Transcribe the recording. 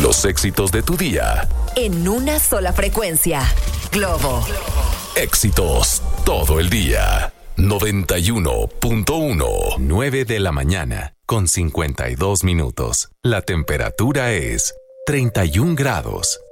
Los éxitos de tu día. En una sola frecuencia. Globo. Éxitos todo el día. 91.1. 9 de la mañana con 52 minutos. La temperatura es 31 grados.